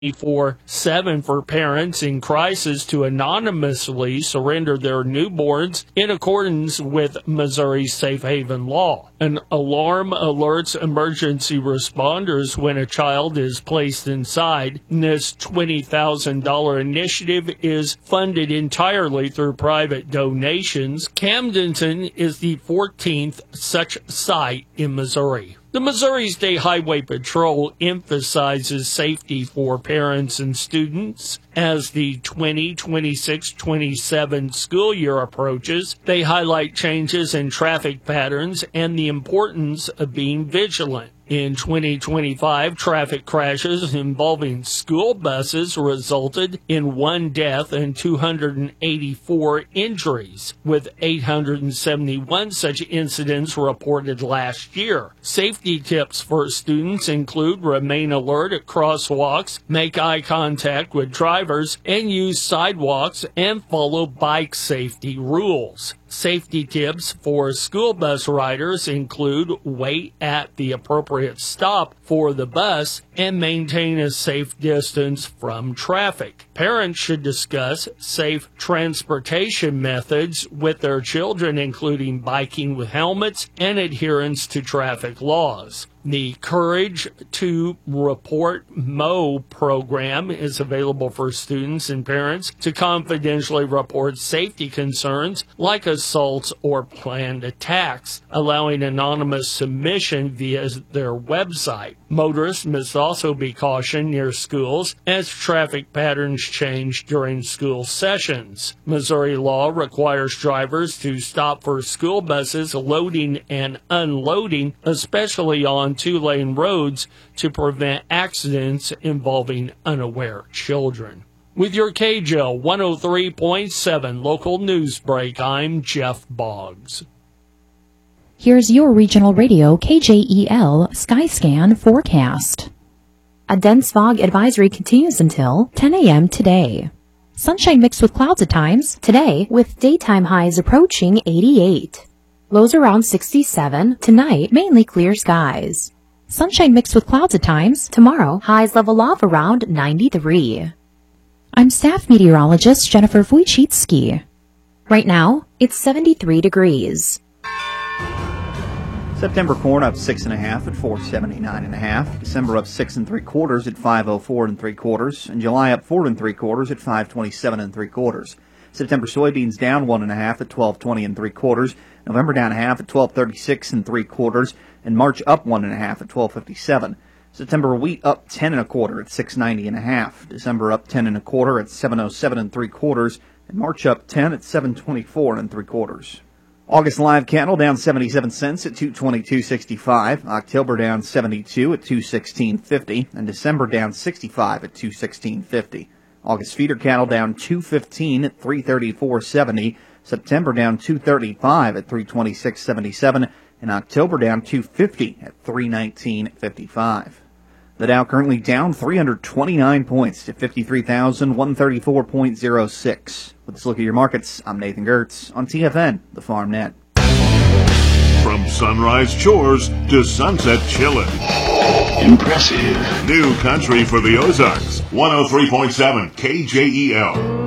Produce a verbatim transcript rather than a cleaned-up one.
twenty-four seven for parents in crisis to anonymously surrender their newborns in accordance with Missouri's Safe Haven law. An alarm alerts emergency responders when a child is placed inside. This twenty thousand dollars initiative is funded entirely through private donations. Camdenton is the fourteenth such site in Missouri. The Missouri State Highway Patrol emphasizes safety for parents and students. As the twenty twenty-six twenty-seven school year approaches, they highlight changes in traffic patterns and the importance of being vigilant. In twenty twenty-five, traffic crashes involving school buses resulted in one death and two hundred eighty-four injuries, with eight hundred seventy-one such incidents reported last year. Safety tips for students include remain alert at crosswalks, make eye contact with drivers, and use sidewalks and follow bike safety rules. Safety tips for school bus riders include wait at the appropriate stop for the bus and maintain a safe distance from traffic. Parents should discuss safe transportation methods with their children, including biking with helmets and adherence to traffic laws. The Courage to Report M O program is available for students and parents to confidentially report safety concerns like assaults or planned attacks, allowing anonymous submission via their website. Motorists must also be cautioned near schools as traffic patterns change during school sessions. Missouri law requires drivers to stop for school buses loading and unloading, especially on two-lane roads, to prevent accidents involving unaware children. With your K J L one oh three point seven local news break, I'm Jeff Boggs. Here's your regional radio K J E L Skyscan forecast. A dense fog advisory continues until ten a.m. today. Sunshine mixed with clouds at times today, with daytime highs approaching eighty-eight. Lows around sixty-seven. Tonight, mainly clear skies. Sunshine mixed with clouds at times. Tomorrow, highs level off around ninety-three. I'm staff meteorologist Jennifer Wojcicki. Right now, it's seventy-three degrees. September corn up six and a half at four seventy-nine and a half. December up six and three quarters at five oh four and three quarters. And July up four and three quarters at five twenty-seven and three quarters. September soybeans down one and a half at twelve twenty and three quarters. November down a half at twelve thirty-six and three quarters. And March up one and a half at twelve fifty-seven. September wheat up ten and a quarter at six ninety and a half. December up ten and a quarter at seven oh seven and three quarters. And March up ten at seven twenty-four and three quarters. August live cattle down seventy-seven cents at two twenty-two sixty-five. October down seventy-two at two sixteen fifty. And December down sixty-five at two sixteen fifty. August feeder cattle down two fifteen at three thirty-four seventy. September down two thirty-five at three twenty-six seventy-seven. And October down two fifty at three nineteen fifty-five. The Dow currently down three hundred twenty-nine points to fifty-three thousand one hundred thirty-four point oh six. With this look at your markets, I'm Nathan Gertz on T F N, the Farm Net. From Sunrise Chores to Sunset Chillin'. Impressive. New country for the Ozarks. one oh three point seven K J E L.